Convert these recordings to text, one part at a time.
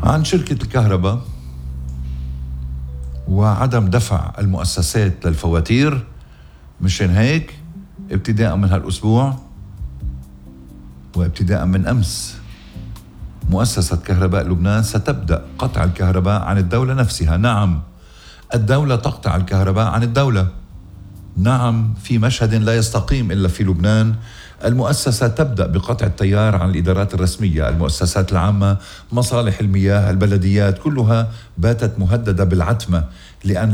عن شركة الكهرباء وعدم دفع المؤسسات للفواتير. مشان هيك ابتداء من هالأسبوع وابتداء من أمس مؤسسة كهرباء لبنان ستبدأ قطع الكهرباء عن الدولة نفسها. نعم، الدولة تقطع الكهرباء عن الدولة. نعم، في مشهد لا يستقيم إلا في لبنان. المؤسسة تبدأ بقطع التيار عن الإدارات الرسمية، المؤسسات العامة، مصالح المياه، البلديات، كلها باتت مهددة بالعتمة لأن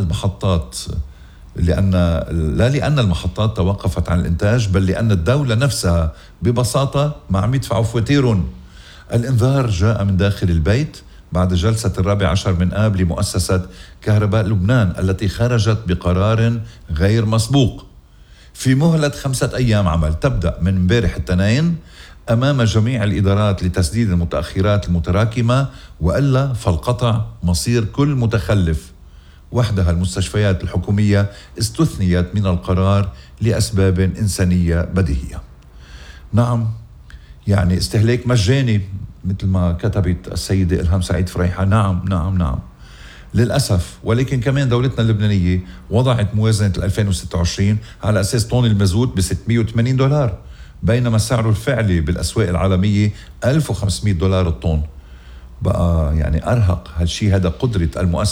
لأن المحطات توقفت عن الإنتاج، بل لأن الدولة نفسها ببساطة ما عم يدفعوا فواتيرهم. الإنذار جاء من داخل البيت بعد جلسة 14 من آب لمؤسسة كهرباء لبنان التي خرجت بقرار غير مسبوق في مهلة 5 أيام عمل تبدأ من امبارح الاثنين أمام جميع الإدارات لتسديد المتأخرات المتراكمة، وإلا فالقطع مصير كل متخلف. وحدها المستشفيات الحكومية استثنيت من القرار لأسباب إنسانية بديهية. نعم، يعني استهلاك مجاني مثل ما كتبت السيدة إلهام سعيد فريحة. نعم نعم نعم للأسف. ولكن كمان دولتنا اللبنانية وضعت موازنة 2026 على أساس طن المازوت ب $680، بينما سعره الفعلي بالأسواق العالمية $1500 الطن. بقى يعني أرهق هالشي هذا قدرة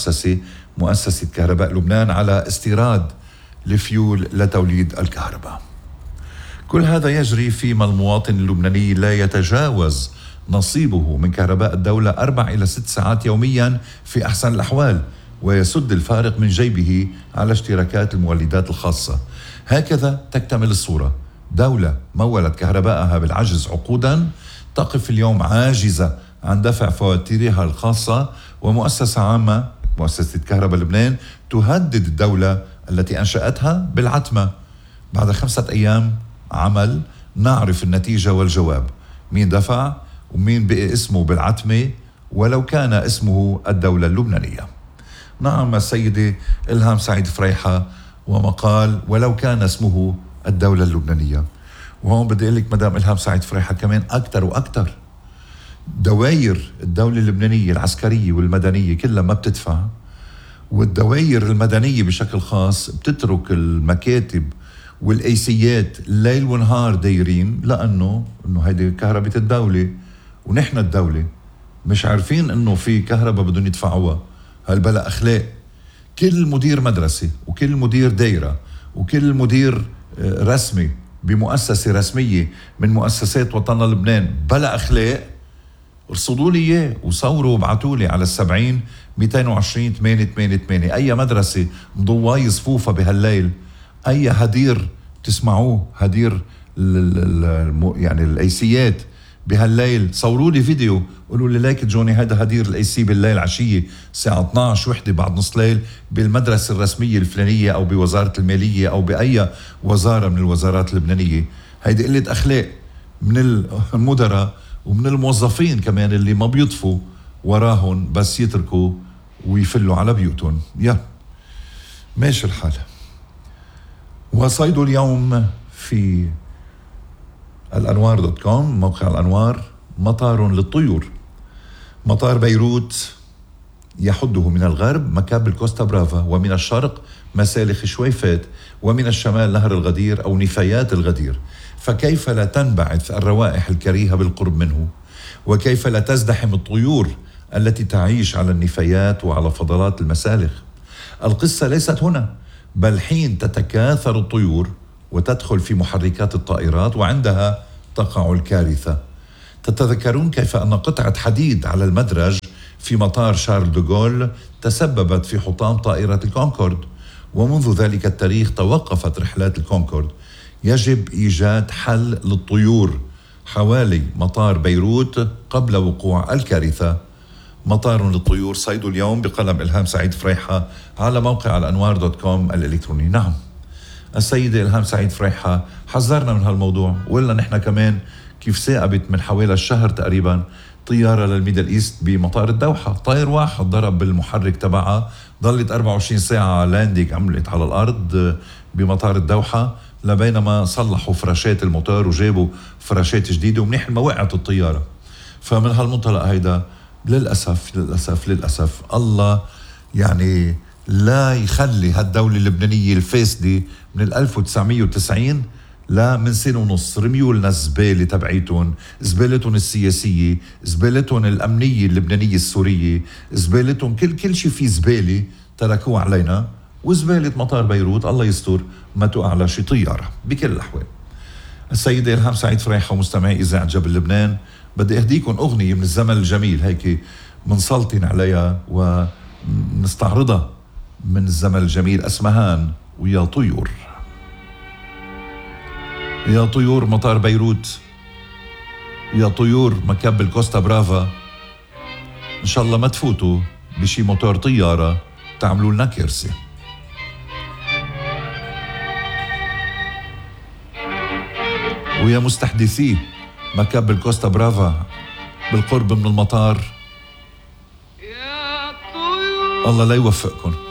مؤسسة كهرباء لبنان على استيراد الفيول لتوليد الكهرباء. كل هذا يجري فيما المواطن اللبناني لا يتجاوز نصيبه من كهرباء الدولة 4 إلى 6 ساعات يوميا في أحسن الأحوال، ويسد الفارق من جيبه على اشتراكات المولدات الخاصة. هكذا تكتمل الصورة. دولة مولت كهرباءها بالعجز عقودا تقف اليوم عاجزة عن دفع فواتيرها الخاصة، ومؤسسة عامة مؤسسة كهرباء لبنان تهدد الدولة التي أنشأتها بالعتمة. بعد 5 أيام عمل نعرف النتيجة والجواب، مين دفع ومين بقي اسمه بالعتمة ولو كان اسمه الدولة اللبنانية. نعم السيدة إلهام سعيد فريحة ومقال ولو كان اسمه الدولة اللبنانية. وهون بدي أقول لك مدام إلهام سعيد فريحة كمان أكتر وأكتر، دواير الدولة اللبنانية العسكرية والمدنية كلها ما بتدفع، والدواير المدنية بشكل خاص بتترك المكاتب والأيسيات ليل ونهار دايرين، لأنه هيدي كهرباء الدولة ونحن الدولة مش عارفين انه في كهرباء بدهم يدفعوها. هالبلا اخلاق. كل مدير مدرسة وكل مدير دايرة وكل مدير رسمي بمؤسسة رسمية من مؤسسات وطننا لبنان بلا اخلاق، ارصدوا لي اياه وصوروا وابعتوا لي على 70 220 888. اي مدرسة مضواي صفوفة بهالليل، اي هدير تسمعوه، هدير يعني الايسيات بهالليل، صوروا لي فيديو قولوا لي ليك جوني هذا هدير الاي سي بالليل عشية الساعة 12 وحدة بعد نص ليل بالمدرسة الرسمية الفلانية او بوزارة المالية او باي وزارة من الوزارات اللبنانية. هيدي قلة اخلاق من المدراء ومن الموظفين كمان اللي ما بيطفوا وراهم بس يتركوا ويفلوا على بيوتهم. ماشي الحال. وصيد اليوم في الأنوار.com موقع الأنوار: مطار للطيور. مطار بيروت يحده من الغرب مكابل كوستا برافا، ومن الشرق مسالخ شويفات، ومن الشمال نهر الغدير أو نفايات الغدير. فكيف لا تنبعث الروائح الكريهة بالقرب منه؟ وكيف لا تزدحم الطيور التي تعيش على النفايات وعلى فضلات المسالخ؟ القصة ليست هنا، بل حين تتكاثر الطيور وتدخل في محركات الطائرات وعندها تقع الكارثة. تتذكرون كيف أن قطعة حديد على المدرج في مطار شارل دوغول تسببت في حطام طائرة الكونكورد، ومنذ ذلك التاريخ توقفت رحلات الكونكورد. يجب إيجاد حل للطيور حوالي مطار بيروت قبل وقوع الكارثة. مطار للطيور صيد اليوم بقلم إلهام سعيد فريحة على موقع الأنوار.com الإلكتروني. نعم السيدة إلهام سعيد فريحة حذرنا من هالموضوع، وإلا نحن كمان كيف ثاقبت من حوالي الشهر تقريبا طيارة للميدل إيست بمطار الدوحة، طائر واحد ضرب بالمحرك تبعها، ضلت 24 ساعة لانديك عملت على الأرض بمطار الدوحة، لبينما صلحوا فراشات الموتور وجابوا فراشات جديدة ومنيح ما وقعت الطيارة. فمن هالمنطلق هيدا للأسف للأسف للأسف الله يعني لا يخلي هالدولة اللبنانية الفاسدة من 1990 لا من سنة ونص رميوا لنا الزبالة تبعيتهم، زبالتهم السياسية، زبالتهم الأمنية اللبنانية السورية، زبالتهم كل شيء فيه زبالة تركوه علينا، وزبالة مطار بيروت الله يستر ما تقع على شي طيارة بكل الأحوال. السيدة إلهام سعيد فريحة ومستمعي إذاعة جبل لبنان، بدي أهديكم أغنية من الزمن الجميل هيك منسلطين عليها ونستعرضها من الزمن الجميل، اسمهان ويا طيور. يا طيور مطار بيروت، يا طيور مكب الكوستا برافا، إن شاء الله ما تفوتوا بشي موتور طيارة تعملوا لنا كرسي. ويا مستحدثي مكب الكوستا برافا بالقرب من المطار، الله لا يوفقكم.